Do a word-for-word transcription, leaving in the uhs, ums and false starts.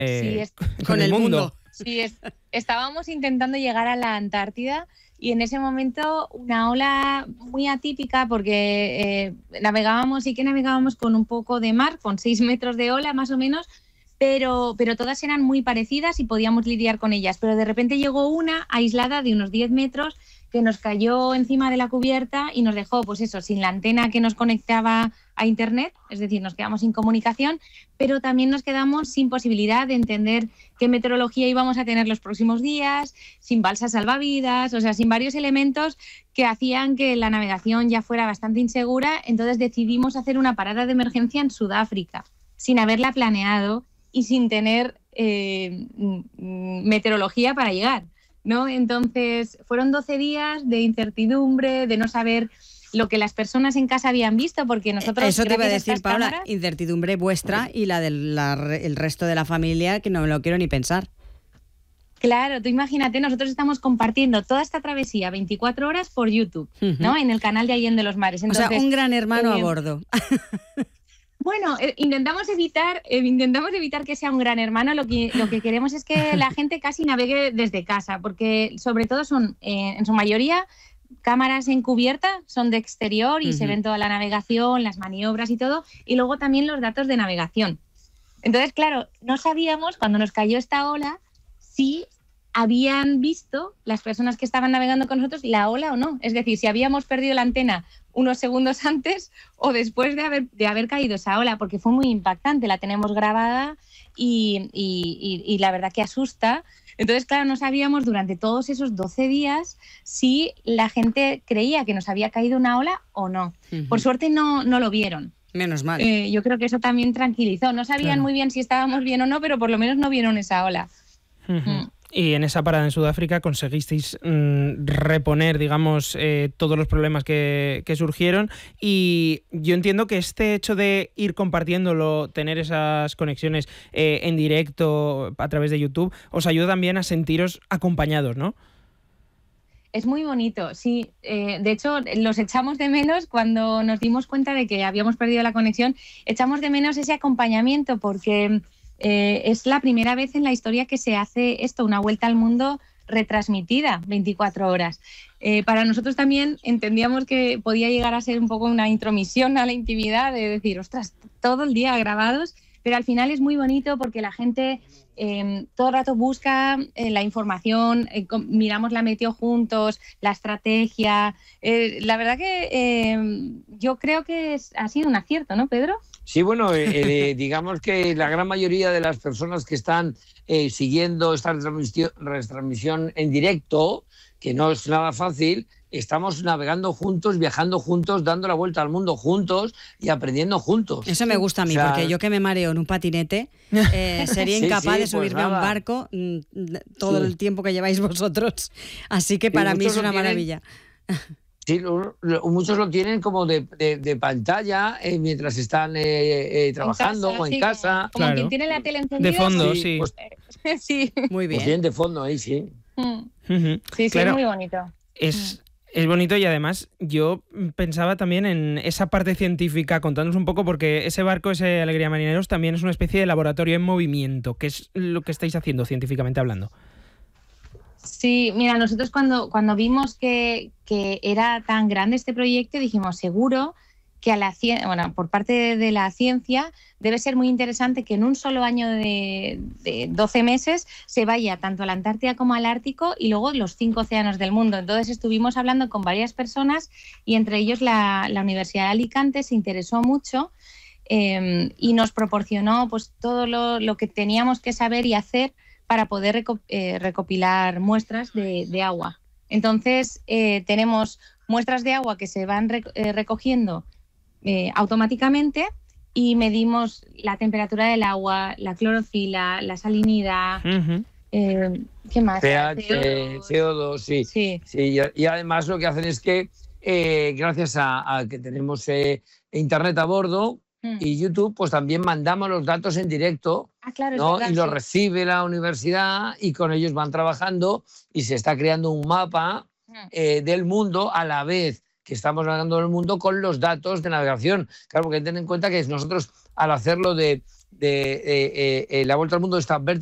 eh, sí, es, con, con el, el mundo. mundo. Sí, es, estábamos intentando llegar a la Antártida y en ese momento una ola muy atípica porque eh, navegábamos, sí que navegábamos con un poco de mar, con seis metros de ola más o menos, pero, pero todas eran muy parecidas y podíamos lidiar con ellas. Pero de repente llegó una aislada de unos diez metros que nos cayó encima de la cubierta y nos dejó, pues eso, sin la antena que nos conectaba a internet, es decir, nos quedamos sin comunicación, pero también nos quedamos sin posibilidad de entender qué meteorología íbamos a tener los próximos días, sin balsas salvavidas, o sea, sin varios elementos que hacían que la navegación ya fuera bastante insegura. Entonces decidimos hacer una parada de emergencia en Sudáfrica, sin haberla planeado y sin tener eh, meteorología para llegar, ¿no? Entonces fueron doce días de incertidumbre, de no saber lo que las personas en casa habían visto, porque nosotros... Eso te iba a gracias decir, estas Paula, cámaras, incertidumbre vuestra y la del la, el resto de la familia, que no me lo quiero ni pensar. claro, tú imagínate, nosotros estamos compartiendo toda esta travesía veinticuatro horas por YouTube, Uh-huh. ¿no? En el canal de Allende los Mares. Entonces, o sea, un gran hermano eh, a bordo. Bueno, eh, intentamos evitar, eh, intentamos evitar que sea un gran hermano. Lo que, lo que queremos es que la gente casi navegue desde casa, porque sobre todo son, eh, en su mayoría, cámaras encubierta, son de exterior y Uh-huh. se ven toda la navegación, las maniobras y todo, y luego también los datos de navegación. Entonces, claro, no sabíamos cuando nos cayó esta ola si habían visto las personas que estaban navegando con nosotros la ola o no. Es decir, si habíamos perdido la antena unos segundos antes o después de haber, de haber caído esa ola, porque fue muy impactante, la tenemos grabada y, y, y, y la verdad que asusta. Entonces, claro, no sabíamos durante todos esos doce días si la gente creía que nos había caído una ola o no. Uh-huh. Por suerte no, no lo vieron. Menos mal. Eh, yo creo que eso también tranquilizó. No sabían Claro. muy bien si estábamos bien o no, pero por lo menos no vieron esa ola. Uh-huh. Mm. Y en esa parada en Sudáfrica conseguisteis mmm, reponer, digamos, eh, todos los problemas que, que surgieron. Y yo entiendo que este hecho de ir compartiéndolo, tener esas conexiones eh, en directo a través de YouTube, os ayuda también a sentiros acompañados, ¿no? Es muy bonito, sí. Eh, de hecho, los echamos de menos cuando nos dimos cuenta de que habíamos perdido la conexión. Echamos de menos ese acompañamiento porque... Eh, es la primera vez en la historia que se hace esto, una vuelta al mundo retransmitida veinticuatro horas. Eh, para nosotros también entendíamos que podía llegar a ser un poco una intromisión a la intimidad, de decir, ostras, todo el día grabados, pero al final es muy bonito porque la gente eh, todo el rato busca eh, la información, eh, miramos la meteo juntos, la estrategia. Eh, la verdad que eh, yo creo que es, ha sido un acierto, ¿no, Pedro? Sí, bueno, eh, eh, digamos que la gran mayoría de las personas que están eh, siguiendo esta retransmisión, retransmisión en directo, que no es nada fácil, estamos navegando juntos, viajando juntos, dando la vuelta al mundo juntos y aprendiendo juntos. Eso me gusta a mí, o sea, porque yo que me mareo en un patinete, eh, sería sí, incapaz sí, de subirme pues a un nada. barco mm, todo Sí. el tiempo que lleváis vosotros. Así que Sí, para mí muchos es lo una tienen- maravilla. Sí, lo- lo- muchos lo tienen como de, de- de pantalla eh, mientras están eh, eh, trabajando En casa, o en sí, casa. Como, como Claro. quien tiene la tele encendida. De fondo, Sí, sí. pues- sí. Muy Pues bien. tienen de fondo ahí, sí. Mm. Ujú. Sí, sí, Claro. es muy bonito. Es, es bonito y además yo pensaba también en esa parte científica, contándonos un poco, porque ese barco, ese Alegría Marineros, también es una especie de laboratorio en movimiento, que es lo que estáis haciendo científicamente hablando. Sí, mira, nosotros cuando, cuando vimos que, que era tan grande este proyecto, dijimos, seguro que a la cien- bueno, por parte de, de la ciencia debe ser muy interesante que en un solo año de, de doce meses se vaya tanto a la Antártida como al Ártico y luego los cinco océanos del mundo. Entonces estuvimos hablando con varias personas y entre ellos la, la Universidad de Alicante se interesó mucho eh, y nos proporcionó pues, todo lo, lo que teníamos que saber y hacer para poder reco- eh, recopilar muestras de, de agua. Entonces, eh, tenemos muestras de agua que se van rec- eh, recogiendo eh, automáticamente y medimos la temperatura del agua, la clorofila, la salinidad, Ujú. eh, ¿qué más? pH, C O dos, sí. Sí, Sí, y, y además lo que hacen es que, eh, gracias a, a que tenemos eh, internet a bordo Mm. y YouTube, pues también mandamos los datos en directo, ah, claro, es ¿no? verdad, Y los sí. recibe la universidad y con ellos van trabajando y se está creando un mapa Mm. eh, del mundo a la vez que estamos navegando en el mundo con los datos de navegación. Claro, porque ten en cuenta que nosotros al hacerlo de, de eh, eh, La Vuelta al Mundo de esta